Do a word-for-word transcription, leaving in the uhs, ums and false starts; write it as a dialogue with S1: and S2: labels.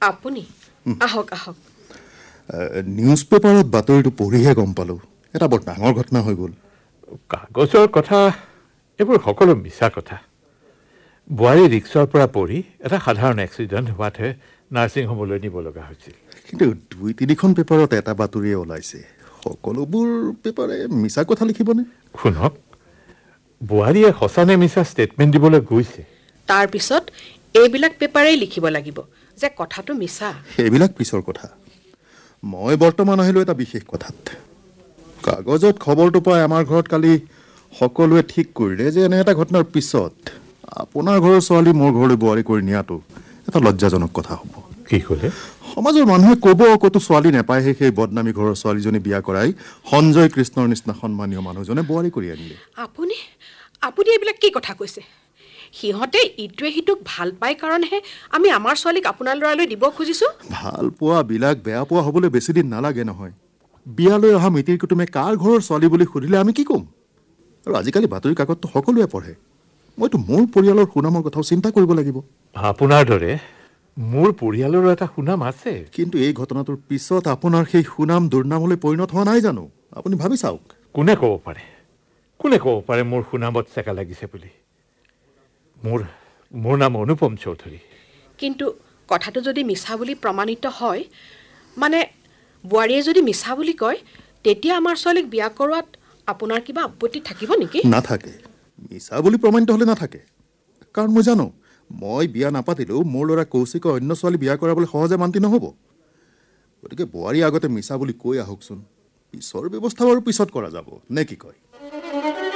S1: আপুনি আহক আহক
S2: নিউজ পেপাৰত বাতৰিটো পঢ়িহে গম পালোঁ এটা বৰ ডাঙৰ ঘটনা হৈ গ'ল
S3: কাগজৰ কথা এইবোৰ সকলো মিছা কথা বোৱাৰী ৰিক্সাৰ পৰা পৰি এটা সাধাৰণ এক্সিডেণ্ট হোৱাতহে নাৰ্ছিং হোমলৈ নিব লগা হৈছিল
S2: কিন্তু দুই তিনিখন পেপাৰত এটা বাতৰিয়ে ওলাইছে সকলোবোৰ পেপাৰে মিছা কথা লিখিবনে
S3: শুনক বোৱাৰীয়ে সঁচানে মিছা ষ্টেটমেণ্ট দিবলৈ গৈছে
S1: তাৰপিছত এইবিলাক পেপাৰেই লিখিব লাগিব যে কথাটো মিছা
S2: সেইবিলাক পিছৰ কথা মই বৰ্তমান আহিলোঁ এটা বিশেষ কথাত কাগজত খবৰটো পাই আমাৰ ঘৰত কালি সকলোৱে ঠিক কৰিলে যে এনে এটা ঘটনাৰ পিছত আপোনাৰ ঘৰৰ ছোৱালী মোৰ ঘৰলৈ বোৱাৰী কৰি নিয়াটো এটা লজ্জাজনক কথা হ'ব
S3: কি ক'লে
S2: সমাজৰ মানুহে ক'ব ক'তো ছোৱালী নাপায়হে সেই বদনামী ঘৰৰ ছোৱালীজনী বিয়া কৰাই সঞ্জয় কৃষ্ণৰ নিচিনা সন্মানীয় মানুহজনে বোৱাৰী কৰি আনিলে
S1: আপুনি আপুনি এইবিলাক কি কথা কৈছে সিহঁতে ইটোৱে সিটোক ভাল পায় কাৰণেহে আমি আমাৰ ছোৱালীক আপোনাৰ ল'ৰালৈ দিব খুজিছোঁ
S2: ভাল পোৱাবিলাক বেয়া পোৱা হ'বলৈ বেছি দিন নালাগে নহয় বিয়ালৈ অহা মিতিৰ কুটুমে কাৰ ঘৰৰ ছোৱালী বুলি সুধিলে আমি কি ক'ম আৰু আজিকালি বাতৰি কাকতটো সকলোৱে পঢ়ে মইতো মোৰ পৰিয়ালৰ সুনামৰ কথাও চিন্তা কৰিব লাগিব
S3: আপোনাৰ দৰে মোৰ পৰিয়ালৰো এটা সুনাম আছে
S2: কিন্তু এই ঘটনাটোৰ পিছত আপোনাৰ সেই সুনাম দুৰ্নামলৈ পৰিণত হোৱা নাই জানো আপুনি ভাবি চাওক
S3: কোনে ক'ব পাৰে কোনে ক'ব পাৰে মোৰ সুনামত চেকা লাগিছে বুলি মোৰ মোৰ নাম অনুপম চৌধুৰী
S1: কিন্তু কথাটো যদি মিছা বুলি প্ৰমাণিত হয় মানে বোৱাৰীয়ে যদি মিছা বুলি কয় তেতিয়া আমাৰ ছোৱালীক বিয়া কৰোৱাত আপোনাৰ কিবা আপত্তি থাকিব নেকি
S2: নাথাকে মিছা বুলি প্ৰমাণিত হ'লে নাথাকে কাৰণ মই জানো মই বিয়া নাপাতিলেও মোৰ ল'ৰা কৌশিকক অন্য ছোৱালী বিয়া কৰাবলৈ সহজে মান্তি নহ'ব গতিকে বোৱাৰী আগতে মিছা বুলি কৈ আহকচোন পিছৰ ব্যৱস্থা বাৰু পিছত কৰা যাব নে কি কয়